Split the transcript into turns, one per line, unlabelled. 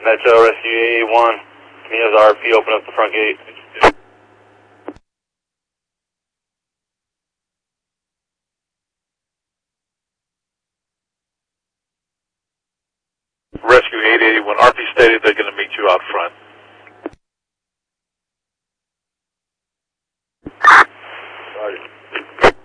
Metro Rescue 881. Can you have the RP open up the front gate?
Rescue 881, RP stated they're going to meet you out front.